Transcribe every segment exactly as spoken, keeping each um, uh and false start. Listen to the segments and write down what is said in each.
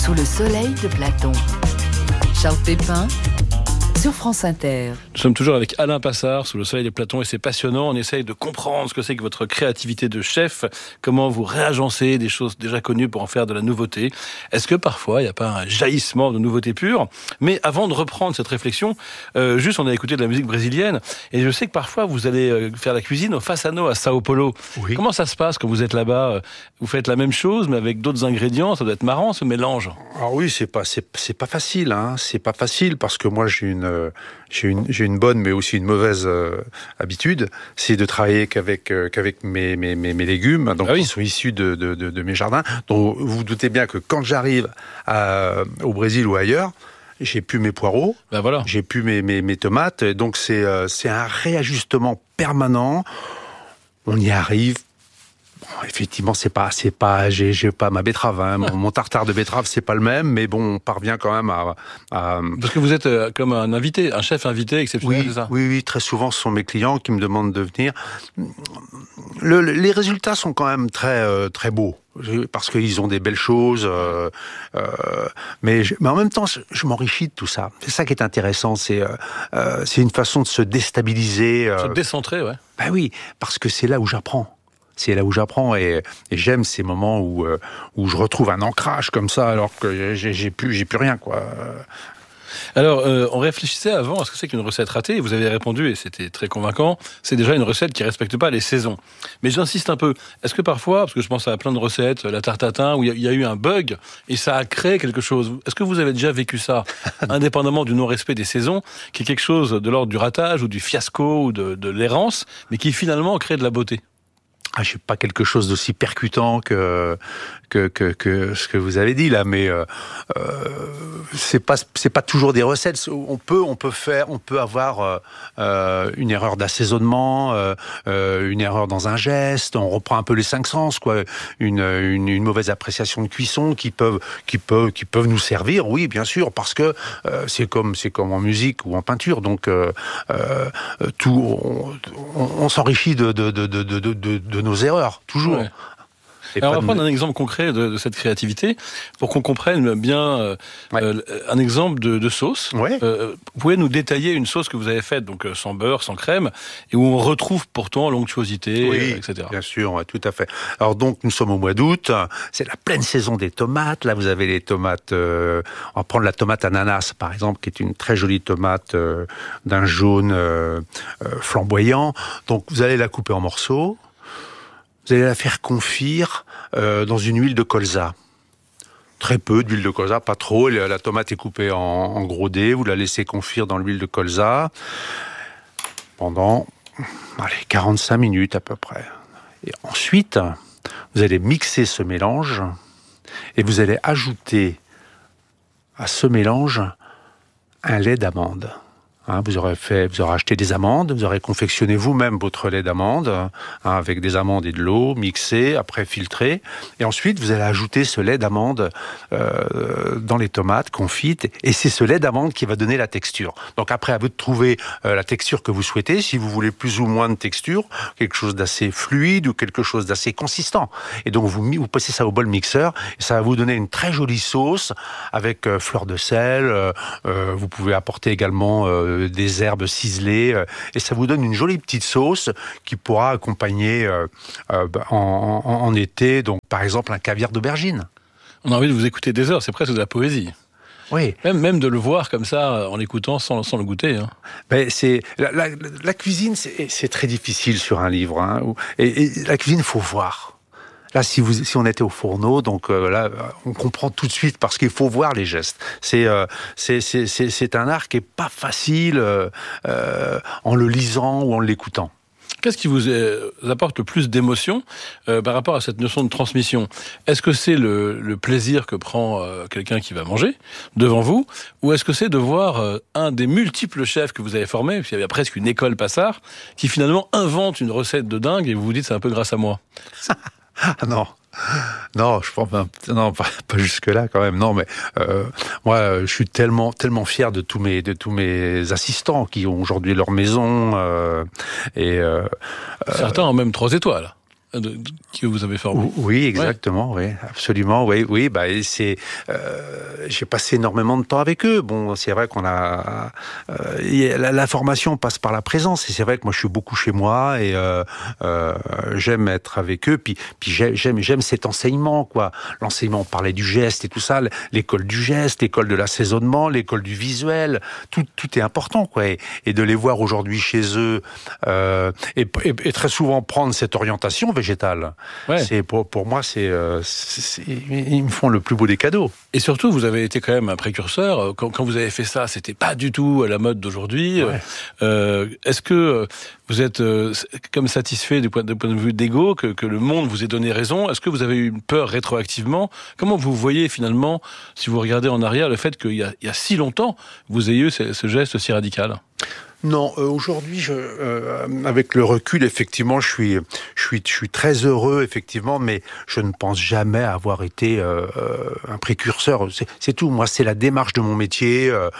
Sous le soleil de Platon. Charles Pépin sur France Inter. Nous sommes toujours avec Alain Passard sous le soleil de Platon et c'est passionnant. On essaye de comprendre ce que c'est que votre créativité de chef, comment vous réagencez des choses déjà connues pour en faire de la nouveauté. Est-ce que parfois il n'y a pas un jaillissement de nouveauté pure? Mais avant de reprendre cette réflexion, euh, juste on a écouté de la musique brésilienne et je sais que parfois vous allez faire la cuisine au Fasano à Sao Paulo. Oui. Comment ça se passe quand vous êtes là-bas? Vous faites la même chose mais avec d'autres ingrédients, ça doit être marrant ce mélange. Alors oui, c'est pas c'est, c'est pas facile, hein. C'est pas facile parce que moi j'ai une J'ai une, j'ai une bonne, mais aussi une mauvaise euh, habitude, c'est de travailler qu'avec, euh, qu'avec mes, mes, mes, mes légumes, donc ah oui. qui sont issus de, de, de, de mes jardins. Donc vous vous doutez bien que quand j'arrive à, au Brésil ou ailleurs, j'ai plus mes poireaux, ben voilà. j'ai plus mes, mes, mes tomates, et donc c'est, euh, c'est un réajustement permanent. On y arrive. Bon, effectivement, c'est pas, c'est pas, j'ai, j'ai pas ma betterave. Hein. Mon, mon tartare de betterave, c'est pas le même, mais bon, on parvient quand même à. à... Parce que vous êtes euh, comme un invité, un chef invité exceptionnel, oui, c'est ça? Oui, oui, très souvent, ce sont mes clients qui me demandent de venir. Le, les résultats sont quand même très, euh, très beaux. Parce qu'ils ont des belles choses, euh, euh, mais, je, mais en même temps, je, je m'enrichis de tout ça. C'est ça qui est intéressant, c'est, euh, c'est une façon de se déstabiliser. Euh... Se décentrer, ouais. Ben oui, parce que c'est là où j'apprends. C'est là où j'apprends et, et j'aime ces moments où, euh, où je retrouve un ancrage comme ça alors que j'ai, j'ai, plus, j'ai plus rien, quoi. Alors, euh, on réfléchissait avant à ce que c'est qu'une recette ratée, et vous avez répondu, et c'était très convaincant, c'est déjà une recette qui ne respecte pas les saisons. Mais j'insiste un peu, est-ce que parfois, parce que je pense à plein de recettes, la tarte tatin, où il y, y a eu un bug, et ça a créé quelque chose, est-ce que vous avez déjà vécu ça, indépendamment du non-respect des saisons, qui est quelque chose de l'ordre du ratage, ou du fiasco, ou de, de l'errance, mais qui finalement crée de la beauté? Ah, je sais pas quelque chose d'aussi percutant que que que, que ce que vous avez dit là, mais euh, euh, c'est pas c'est pas toujours des recettes. On peut on peut faire on peut avoir euh, une erreur d'assaisonnement, euh, une erreur dans un geste. On reprend un peu les cinq sens, quoi. Une une, une mauvaise appréciation de cuisson qui peuvent qui peuvent qui peuvent nous servir, oui, bien sûr, parce que euh, c'est comme c'est comme en musique ou en peinture. Donc euh, euh, tout on, on, on s'enrichit de de de de de, de, de nos erreurs, toujours. Ouais. Alors, on va prendre un exemple concret de, de cette créativité pour qu'on comprenne bien euh, ouais. euh, un exemple de, de sauce. Ouais. Euh, vous pouvez nous détailler une sauce que vous avez faite, donc sans beurre, sans crème, et où on retrouve pourtant l'onctuosité, oui, euh, et cetera. Bien sûr, ouais, tout à fait. Alors donc, nous sommes au mois d'août, c'est la pleine saison des tomates. Là, vous avez les tomates, euh, on va prendre la tomate ananas, par exemple, qui est une très jolie tomate euh, d'un jaune euh, euh, flamboyant. Donc, vous allez la couper en morceaux. Vous allez la faire confire euh, dans une huile de colza. Très peu d'huile de colza, pas trop. La tomate est coupée en, en gros dés. Vous la laissez confire dans l'huile de colza pendant allez, quarante-cinq minutes à peu près. Et ensuite, vous allez mixer ce mélange et vous allez ajouter à ce mélange un lait d'amande. Hein, vous aurez fait, vous aurez acheté des amandes, vous aurez confectionné vous-même votre lait d'amande hein, avec des amandes et de l'eau mixé, après filtré, et ensuite vous allez ajouter ce lait d'amande euh, dans les tomates confites, et c'est ce lait d'amande qui va donner la texture. Donc après, à vous de trouver euh, la texture que vous souhaitez, si vous voulez plus ou moins de texture, quelque chose d'assez fluide ou quelque chose d'assez consistant. Et donc vous, vous passez ça au bol mixeur, et ça va vous donner une très jolie sauce avec euh, fleur de sel. Euh, euh, vous pouvez apporter également euh, des herbes ciselées, euh, et ça vous donne une jolie petite sauce qui pourra accompagner euh, euh, en, en, en été, donc par exemple un caviar d'aubergine. On a envie de vous écouter des heures, c'est presque de la poésie. Oui. Même, même de le voir comme ça, en l'écoutant, sans, sans le goûter. Hein. Ben c'est, la, la, la cuisine, c'est, c'est très difficile sur un livre. Hein, et, et la cuisine, il faut voir. Là, si, vous, si on était au fourneau, donc euh, là, on comprend tout de suite parce qu'il faut voir les gestes. C'est, euh, c'est, c'est, c'est, c'est un art qui est pas facile euh, euh, en le lisant ou en l'écoutant. Qu'est-ce qui vous apporte le plus d'émotion euh, par rapport à cette notion de transmission? Est-ce que c'est le, le plaisir que prend euh, quelqu'un qui va manger devant vous, ou est-ce que c'est de voir euh, un des multiples chefs que vous avez formés, parce qu'il y avait presque une école Passard, qui finalement invente une recette de dingue et vous vous dites c'est un peu grâce à moi? Ah non, non, je pense non pas, pas jusque là quand même. Non, mais euh, moi, je suis tellement tellement fier de tous mes de tous mes assistants qui ont aujourd'hui leur maison euh, et euh, certains ont même trois étoiles. de, que vous avez formé. Oui, exactement, ouais. oui, absolument, oui, oui. Bah, c'est, euh, j'ai passé énormément de temps avec eux. Bon, c'est vrai qu'on a, euh, la, la formation passe par la présence, et c'est vrai que moi je suis beaucoup chez moi et euh, euh, j'aime être avec eux. Puis, puis j'aime, j'aime cet enseignement, quoi. L'enseignement, on parlait du geste et tout ça, l'école du geste, l'école de l'assaisonnement, l'école du visuel, tout, tout est important, quoi. Et, et de les voir aujourd'hui chez eux, euh, et, et, et très souvent prendre cette orientation végétale. Ouais. C'est pour, pour moi, c'est, euh, c'est, ils me font le plus beau des cadeaux. Et surtout, vous avez été quand même un précurseur. Quand, quand vous avez fait ça, c'était pas du tout à la mode d'aujourd'hui. Ouais. Euh, est-ce que vous êtes euh, comme satisfait du point, du point de vue d'ego que, que le monde vous ait donné raison? Est-ce que vous avez eu peur rétroactivement? Comment vous voyez finalement, si vous regardez en arrière, le fait qu'il y a, il y a si longtemps, vous ayez eu ce, ce geste si radical? Non, euh, aujourd'hui, je, euh, avec le recul, effectivement, je suis, je suis, je suis très heureux, effectivement, mais je ne pense jamais avoir été euh, un précurseur. C'est, c'est tout. Moi, c'est la démarche de mon métier. Euh,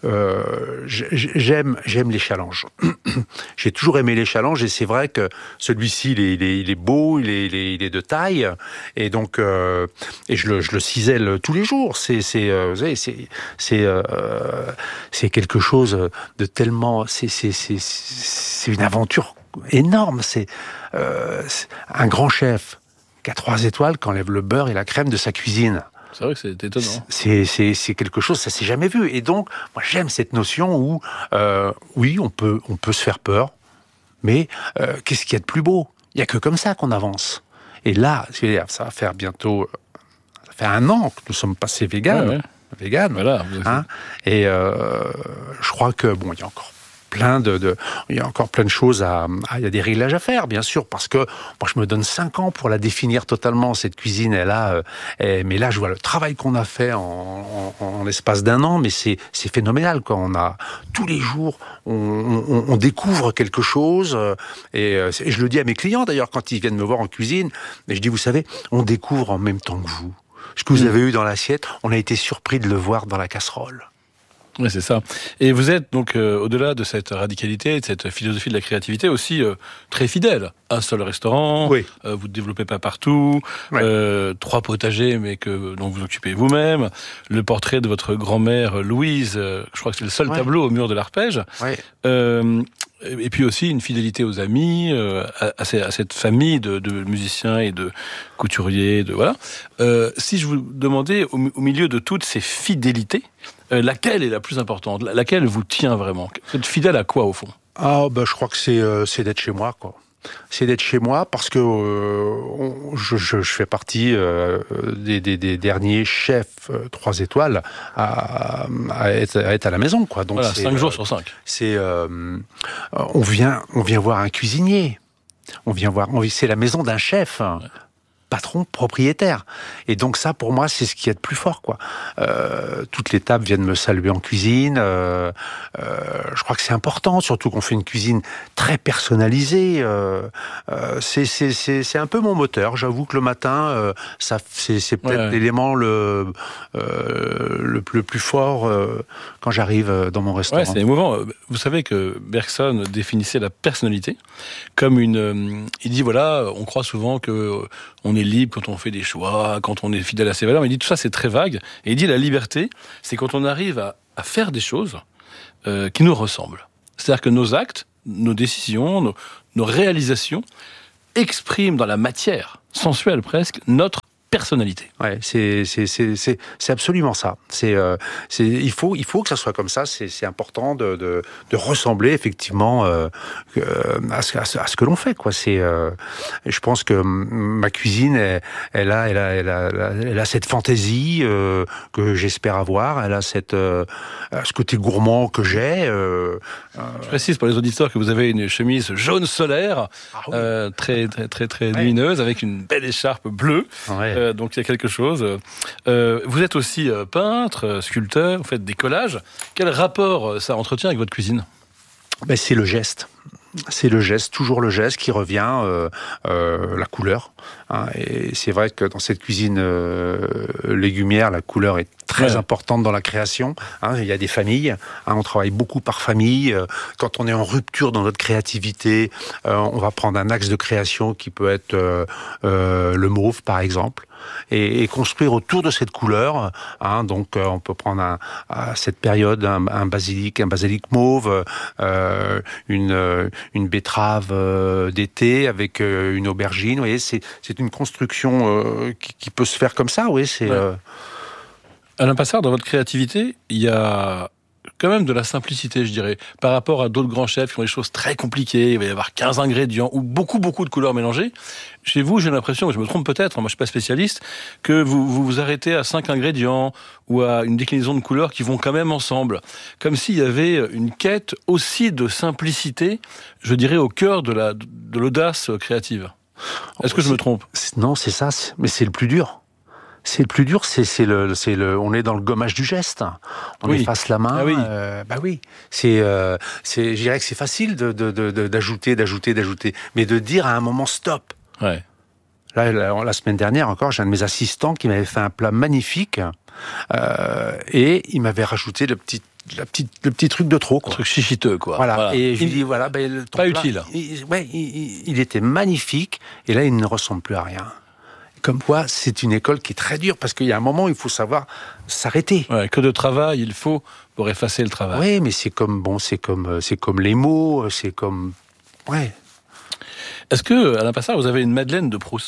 Euh, j'aime, j'aime les challenges. J'ai toujours aimé les challenges, et c'est vrai que celui-ci, il est, il est, il est beau, il est, il est, il est de taille, et donc, euh, et je le, je le cisèle tous les jours. C'est, c'est, euh, vous savez, c'est, c'est, euh, c'est quelque chose de tellement, c'est, c'est, c'est, c'est une aventure énorme. C'est, euh, c'est un grand chef qui a trois étoiles, qui enlève le beurre et la crème de sa cuisine. C'est vrai que c'est étonnant. C'est, c'est, c'est quelque chose, ça s'est jamais vu. Et donc, moi, j'aime cette notion où, euh, oui, on peut, on peut se faire peur, mais euh, qu'est-ce qu'il y a de plus beau? Il n'y a que comme ça qu'on avance. Et là, ça va faire bientôt, ça fait un an que nous sommes passés véganes. Ouais, ouais. Véganes, voilà. Hein, et euh, je crois que, bon, il y a encore plein de, de, il y a encore plein de choses à, à, il y a des réglages à faire, bien sûr, parce que moi je me donne cinq ans pour la définir totalement, cette cuisine. Elle a, euh, elle, mais là je vois le travail qu'on a fait en, en, en l'espace d'un an, mais c'est, c'est phénoménal, quoi. On a tous les jours, on, on, on découvre quelque chose, et, et je le dis à mes clients d'ailleurs quand ils viennent me voir en cuisine, mais je dis, vous savez, on découvre en même temps que vous. Ce que vous avez eu dans l'assiette, on a été surpris de le voir dans la casserole. Oui, c'est ça. Et vous êtes donc, euh, au-delà de cette radicalité, de cette philosophie de la créativité, aussi euh, très fidèle. Un seul restaurant, oui. euh, vous ne développez pas partout, ouais. euh, trois potagers, mais que dont vous occupez vous-même, le portrait de votre grand-mère Louise, euh, je crois que c'est le seul ouais. tableau au mur de l'Arpège, ouais. euh, et puis aussi une fidélité aux amis, euh, à, à cette famille de, de musiciens et de couturiers, de voilà. Euh, si je vous demandais, au, au milieu de toutes ces fidélités, Euh, laquelle est la plus importante? Laquelle vous tient vraiment? Vous êtes fidèle à quoi, au fond? Ah, ben, je crois que c'est, euh, c'est d'être chez moi, quoi. C'est d'être chez moi parce que euh, on, je, je, je fais partie euh, des, des, des derniers chefs euh, trois étoiles à, à, être, à être à la maison, quoi. Donc voilà, c'est, cinq jours euh, sur cinq. C'est, euh, on vient, on vient voir un cuisinier. On vient voir, on, c'est la maison d'un chef. Ouais. Patron, propriétaire. Et donc ça, pour moi, c'est ce qu'il y a de plus fort, quoi. Euh, toutes les tables viennent me saluer en cuisine. Euh, euh, je crois que c'est important, surtout qu'on fait une cuisine très personnalisée. Euh, euh, c'est, c'est, c'est, c'est un peu mon moteur. J'avoue que le matin, euh, ça, c'est, c'est peut-être ouais. l'élément le, euh, le, le plus fort euh, quand j'arrive dans mon restaurant. Ouais, c'est émouvant. Vous savez que Bergson définissait la personnalité comme une... Euh, il dit, voilà, on croit souvent que on est libre quand on fait des choix, quand on est fidèle à ses valeurs. Mais il dit tout ça, c'est très vague. Et il dit la liberté, c'est quand on arrive à, à faire des choses euh, qui nous ressemblent. C'est-à-dire que nos actes, nos décisions, nos, nos réalisations expriment dans la matière sensuelle presque notre personnalité. Ouais, c'est c'est c'est c'est c'est absolument ça. C'est euh, c'est il faut il faut que ça soit comme ça. C'est c'est important de de de ressembler effectivement euh, à ce à ce, à ce que l'on fait, quoi. C'est euh, je pense que ma cuisine elle, elle a elle a elle a elle a cette fantaisie euh, que j'espère avoir. Elle a cette euh, ce côté gourmand que j'ai. Euh, je précise pour les auditeurs que vous avez une chemise jaune solaire, ah oui. euh, très très très très ouais. lumineuse, avec une belle écharpe bleue. Ouais. Euh, donc il y a quelque chose. Euh, vous êtes aussi euh, peintre, sculpteur, vous faites des collages. Quel rapport ça entretient avec votre cuisine? Ben, c'est le geste. C'est le geste, toujours le geste qui revient, euh, euh, la couleur. Hein, et c'est vrai que dans cette cuisine euh, légumière, la couleur est très ouais. importante dans la création. Hein, il y a des familles, hein, on travaille beaucoup par famille. Euh, quand on est en rupture dans notre créativité, euh, on va prendre un axe de création qui peut être euh, euh, le mauve, par exemple. Et, et construire autour de cette couleur, hein, donc euh, on peut prendre un, à cette période un, un basilic, un basilic mauve, euh, une, euh, une betterave euh, d'été avec euh, une aubergine. Vous voyez, c'est, c'est une construction euh, qui, qui peut se faire comme ça. Oui, c'est. Ouais. Euh... Alain Passard, dans votre créativité, il y a quand même de la simplicité, je dirais, par rapport à d'autres grands chefs qui ont des choses très compliquées. Il va y avoir quinze ingrédients ou beaucoup, beaucoup de couleurs mélangées. Chez vous, j'ai l'impression, je me trompe peut-être, moi je suis pas spécialiste, que vous vous, vous arrêtez à cinq ingrédients ou à une déclinaison de couleurs qui vont quand même ensemble. Comme s'il y avait une quête aussi de simplicité, je dirais, au cœur de, la, de l'audace créative. Est-ce que je me trompe ? Non, c'est ça, c'est... mais c'est le plus dur. C'est le plus dur, c'est, c'est le, c'est le, on est dans le gommage du geste. On oui. efface la main. Ah oui. Euh, bah oui. C'est, euh, c'est, je dirais que c'est facile de, de, de, de, d'ajouter, d'ajouter, d'ajouter, mais de dire à un moment stop. Ouais. Là, la, la semaine dernière encore, j'ai un de mes assistants qui m'avait fait un plat magnifique euh, et il m'avait rajouté le petit, la petite, le petit truc de trop, quoi. Un truc chichiteux, quoi. Voilà. voilà. Et je lui Il... dis voilà, ben, ton pas plat, utile. Il, ouais, il, il était magnifique et là, il ne ressemble plus à rien. Comme quoi, c'est une école qui est très dure, parce qu'il y a un moment où il faut savoir s'arrêter. Ouais, que de travail il faut pour effacer le travail. Oui, mais c'est comme, bon, c'est comme, c'est comme les mots, c'est comme... Ouais. Est-ce que, Alain Passard, vous avez une Madeleine de Proust ?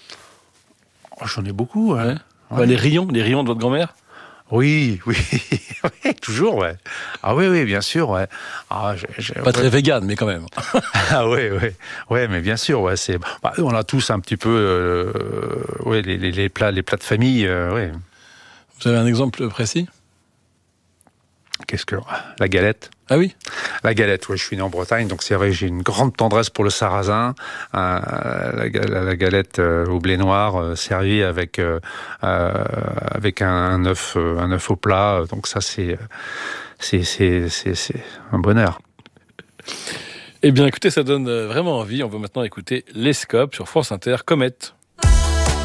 Oh, j'en ai beaucoup, ouais. Ouais. Ouais. Ouais, les rayons, les rayons de votre grand-mère ? Oui, oui, oui, toujours, ouais. Ah oui, oui, bien sûr, ouais. Ah, je, je, Pas ouais. très vegan, mais quand même. Ah oui, oui, ouais, mais bien sûr, ouais. C'est, bah, on a tous un petit peu, euh, ouais, les, les, les plats, les plats de famille, euh, ouais. Vous avez un exemple précis ? Qu'est-ce que la galette? Ah oui. La galette, ouais, je suis né en Bretagne, donc c'est vrai que j'ai une grande tendresse pour le sarrasin. Euh, la, la, la galette euh, au blé noir euh, servie avec euh, euh, avec un, un œuf, euh, un œuf au plat. Donc ça, c'est c'est c'est c'est, c'est un bonheur. Eh bien, écoutez, ça donne vraiment envie. On va maintenant écouter Les Scopes sur France Inter, Comète.